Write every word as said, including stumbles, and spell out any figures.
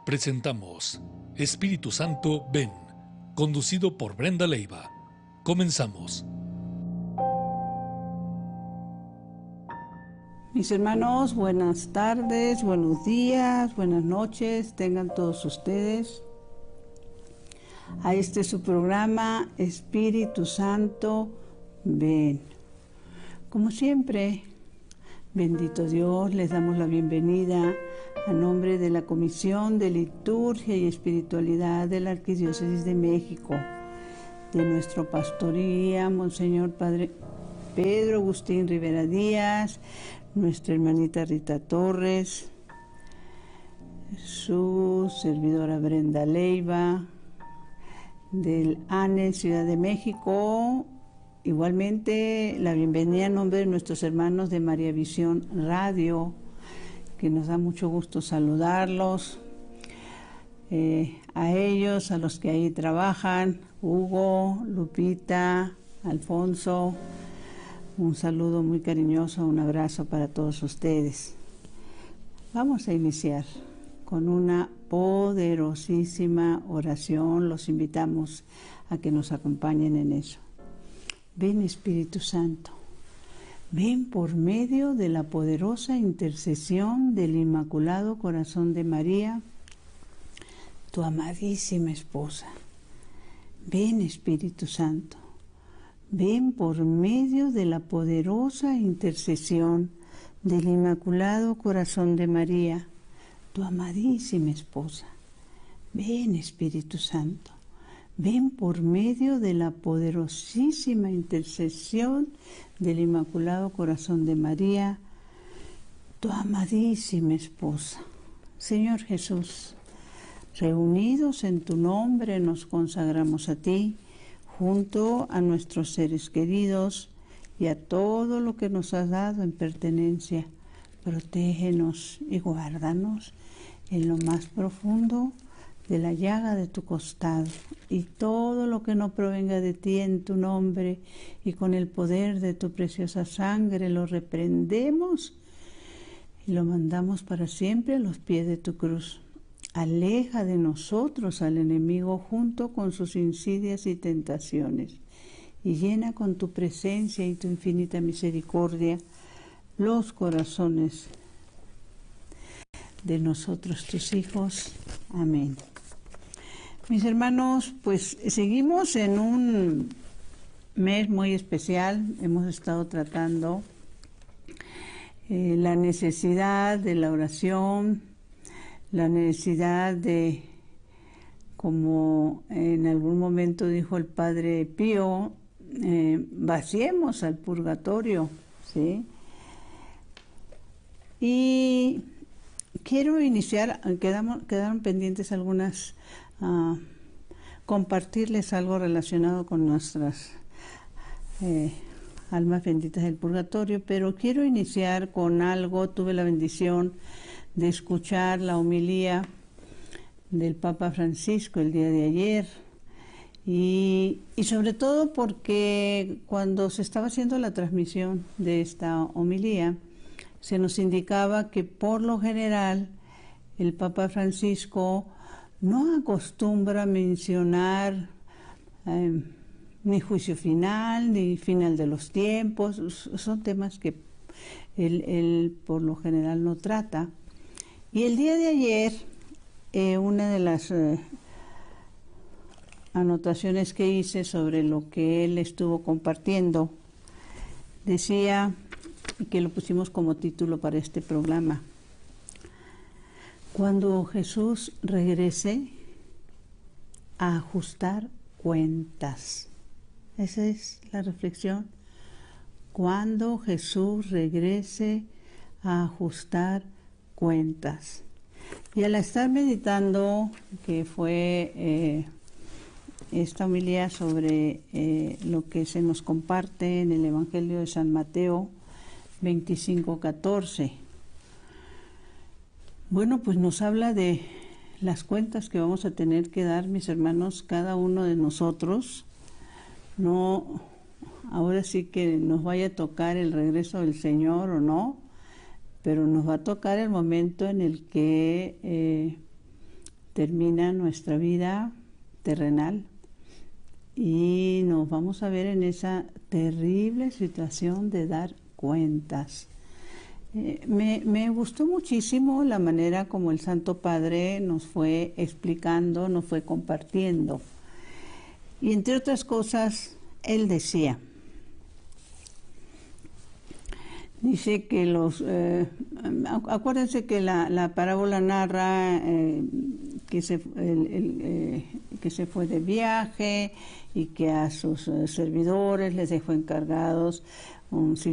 Presentamos Espíritu Santo, ven, conducido por Brenda Leiva. Comenzamos. Mis hermanos, buenas tardes, buenos días, buenas noches, tengan todos ustedes a este su programa Espíritu Santo, ven. Como siempre, bendito Dios, les damos la bienvenida a nombre de la Comisión de Liturgia y Espiritualidad de la Arquidiócesis de México, de nuestro pastoría, Monseñor Padre Pedro Agustín Rivera Díaz, nuestra hermanita Rita Torres, su servidora Brenda Leiva, del A N E Ciudad de México. Igualmente la bienvenida en nombre de nuestros hermanos de María Visión Radio, que nos da mucho gusto saludarlos, eh, a ellos, a los que ahí trabajan, Hugo, Lupita, Alfonso, un saludo muy cariñoso, un abrazo para todos ustedes. Vamos a iniciar con una poderosísima oración, los invitamos a que nos acompañen en eso. Ven Espíritu Santo, ven por medio de la poderosa intercesión del Inmaculado Corazón de María, tu amadísima esposa. Ven Espíritu Santo, ven por medio de la poderosa intercesión del Inmaculado Corazón de María, tu amadísima esposa. Ven Espíritu Santo, ven por medio de la poderosísima intercesión del Inmaculado Corazón de María, tu amadísima esposa. Señor Jesús, reunidos en tu nombre nos consagramos a ti, junto a nuestros seres queridos y a todo lo que nos has dado en pertenencia. Protégenos y guárdanos en lo más profundo de la llaga de tu costado, y todo lo que no provenga de ti en tu nombre y con el poder de tu preciosa sangre lo reprendemos y lo mandamos para siempre a los pies de tu cruz. Aleja de nosotros al enemigo junto con sus insidias y tentaciones, y llena con tu presencia y tu infinita misericordia los corazones de nosotros, tus hijos. Amén. Mis hermanos, pues seguimos en un mes muy especial. Hemos estado tratando eh, la necesidad de la oración, la necesidad de, como en algún momento dijo el Padre Pío, eh, vaciemos al purgatorio, ¿sí? Y quiero iniciar, quedamos, quedaron pendientes algunas, uh, compartirles algo relacionado con nuestras eh, almas benditas del purgatorio, pero quiero iniciar con algo. Tuve la bendición de escuchar la homilía del Papa Francisco el día de ayer, y, y sobre todo porque cuando se estaba haciendo la transmisión de esta homilía, se nos indicaba que por lo general el Papa Francisco no acostumbra mencionar eh, ni juicio final, ni final de los tiempos. Son temas que él, él por lo general no trata. Y el día de ayer, eh, una de las eh, anotaciones que hice sobre lo que él estuvo compartiendo, decía, y que lo pusimos como título para este programa: cuando Jesús regrese a ajustar cuentas. Esa es la reflexión. Cuando Jesús regrese a ajustar cuentas. Y al estar meditando, que fue eh, esta homilía sobre eh, lo que se nos comparte en el Evangelio de San Mateo veinticinco catorce, bueno, pues nos habla de las cuentas que vamos a tener que dar, mis hermanos, cada uno de nosotros. No, ahora sí que nos vaya a tocar el regreso del Señor o no, pero nos va a tocar el momento en el que eh, termina nuestra vida terrenal y nos vamos a ver en esa terrible situación de dar cuentas. Eh, me, me gustó muchísimo la manera como el Santo Padre nos fue explicando, nos fue compartiendo. Y entre otras cosas, él decía, dice que los, eh, acuérdense que la, la parábola narra eh, que, se, el, el, eh, que se fue de viaje y que a sus eh, servidores les dejó encargados un